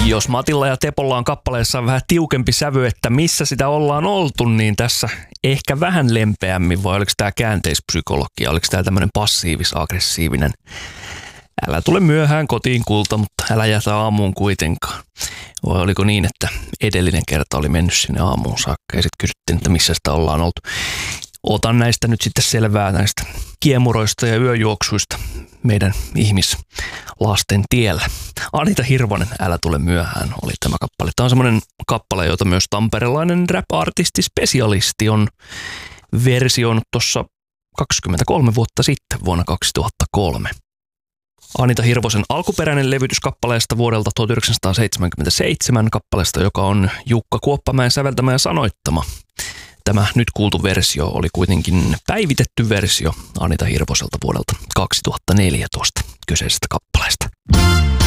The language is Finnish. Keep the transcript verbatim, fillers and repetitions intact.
Jos Matilla ja Tepolla on kappaleessa vähän tiukempi sävy, että missä sitä ollaan oltu, niin tässä ehkä vähän lempeämmin, vai oliko tämä käänteispsykologia, oliko tämä tämmöinen passiivis-aggressiivinen? Älä tule myöhään kotiin kulta, mutta älä jätä aamuun kuitenkaan. Vai oliko niin, että edellinen kerta oli mennyt sinne aamuun saakka ja sitten kysyttiin, että missä sitä ollaan oltu. Otan näistä nyt sitten selvää näistä kiemuroista ja yöjuoksuista meidän ihmislasten tiellä. Anita Hirvonen, Älä tule myöhään, oli tämä kappale. Tämä on semmoinen kappale, jota myös tamperelainen rap-artisti-spesialisti on versioinut tuossa kaksikymmentäkolme vuotta sitten, vuonna kaksituhattakolme. Anita Hirvosen alkuperäinen levytys kappaleesta vuodelta tuhatyhdeksänsataaseitsemänkymmentäseitsemän, kappaleesta, joka on Jukka Kuoppamäen säveltämä ja sanoittama. Tämä nyt kuultu versio oli kuitenkin päivitetty versio Anita Hirvoselta vuodelta kaksituhattaneljätoista kyseisestä kappaleesta.